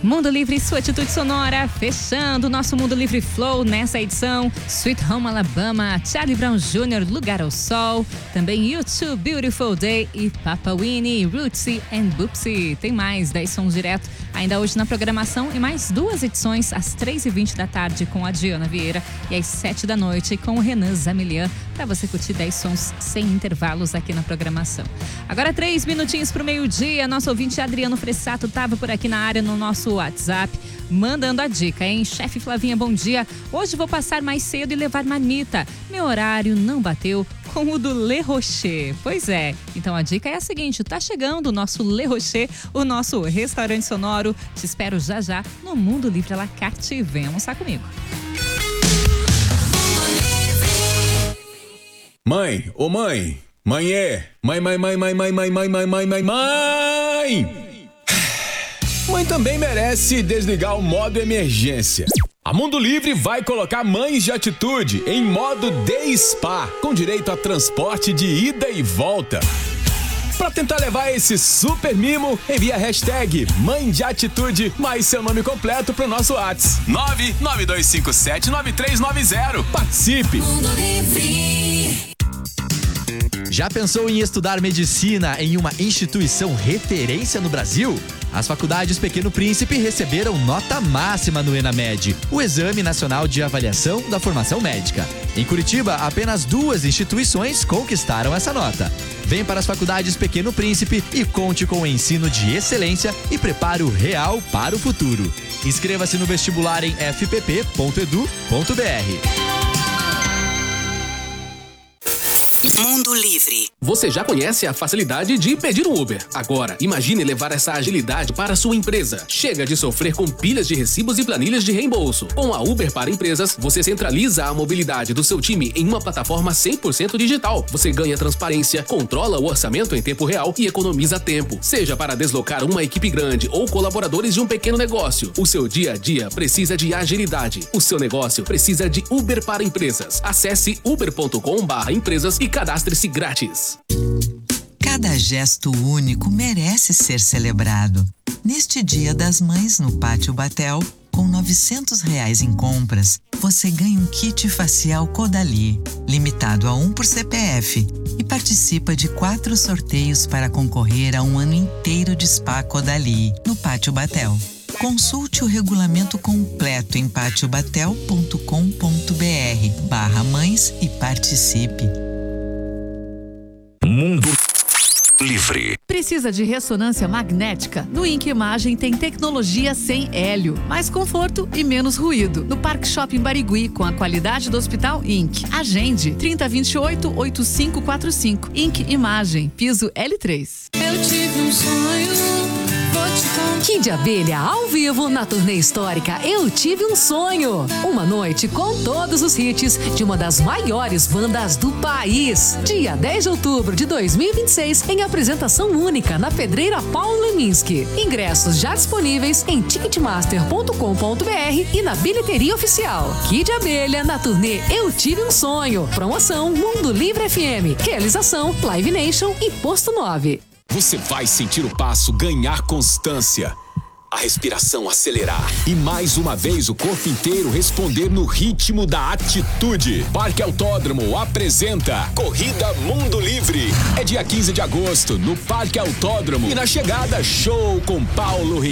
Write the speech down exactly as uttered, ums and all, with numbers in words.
Mundo Livre, sua atitude sonora, fechando o nosso Mundo Livre Flow nessa edição. Sweet Home Alabama, Charlie Brown Júnior, Lugar ao Sol. Também U dois, Beautiful Day e Papa Winnie, Rootsy and Boopsy. Tem mais dez sons direto ainda hoje na programação e mais duas edições às três e vinte da tarde com a Diana Vieira e às sete da noite com o Renan Zamilian, para você curtir dez sons sem intervalos aqui na programação. Agora três minutinhos pro meio-dia, nosso ouvinte Adriano Fressato estava por aqui na área no nosso WhatsApp, mandando a dica, hein? Chefe Flavinha, bom dia. Hoje vou passar mais cedo e levar marmita. Meu horário não bateu com o do Le Rocher. Pois é, então a dica é a seguinte, tá chegando o nosso Le Rocher, o nosso restaurante sonoro. Te espero já já no Mundo Livre à la carte. Vem almoçar comigo. Mãe, ô mãe, mãe é, mãe, mãe, mãe, mãe, mãe, mãe, mãe, mãe, mãe, mãe, mãe. Mãe também merece desligar o modo emergência. A Mundo Livre vai colocar Mães de Atitude em modo Day Spa, com direito a transporte de ida e volta. Para tentar levar esse super mimo, envia a hashtag Mãe de Atitude mais seu nome completo pro nosso WhatsApp. nove nove dois cinco sete nove três nove zero. Participe! Mundo Livre. Já pensou em estudar medicina em uma instituição referência no Brasil? As faculdades Pequeno Príncipe receberam nota máxima no ENAMED, o Exame Nacional de Avaliação da Formação Médica. Em Curitiba, apenas duas instituições conquistaram essa nota. Vem para as faculdades Pequeno Príncipe e conte com o ensino de excelência e preparo real para o futuro. Inscreva-se no vestibular em f p p ponto edu ponto b r. Mundo Livre. Você já conhece a facilidade de pedir um Uber. Agora, imagine levar essa agilidade para a sua empresa. Chega de sofrer com pilhas de recibos e planilhas de reembolso. Com a Uber para Empresas, você centraliza a mobilidade do seu time em uma plataforma cem por cento digital. Você ganha transparência, controla o orçamento em tempo real e economiza tempo. Seja para deslocar uma equipe grande ou colaboradores de um pequeno negócio, o seu dia a dia precisa de agilidade. O seu negócio precisa de Uber para Empresas. Acesse uber ponto com barra empresas e cadastre-se grátis. Cada gesto único merece ser celebrado. Neste Dia das Mães no Pátio Batel, com novecentos reais em compras, você ganha um kit facial Caudalie, limitado a um por C P F, e participa de quatro sorteios para concorrer a um ano inteiro de spa Caudalie no Pátio Batel. Consulte o regulamento completo em patiobatel ponto com ponto b r barra mães e participe. Mundo Livre. Precisa de ressonância magnética? No Inc Imagem tem tecnologia sem hélio, mais conforto e menos ruído. No Parque Shopping Barigui, com a qualidade do Hospital Inc. Agende trinta vinte e oito, oitenta e cinco quarenta e cinco. Inc Imagem, piso L três. Eu tive um sonho. Kid Abelha ao vivo na turnê histórica Eu Tive um Sonho. Uma noite com todos os hits de uma das maiores bandas do país. Dia dez de outubro de dois mil e vinte e seis, em apresentação única na Pedreira Paulo Leminski. Ingressos já disponíveis em ticketmaster ponto com ponto b r e na bilheteria oficial. Kid Abelha na turnê Eu Tive um Sonho. Promoção Mundo Livre F M. Realização Live Nation e Posto nove. Você vai sentir o passo ganhar constância, a respiração acelerar e mais uma vez o corpo inteiro responder no ritmo da atitude. Parque Autódromo apresenta Corrida Mundo Livre. É dia quinze de agosto no Parque Autódromo e na chegada show com Paulo Ricardo.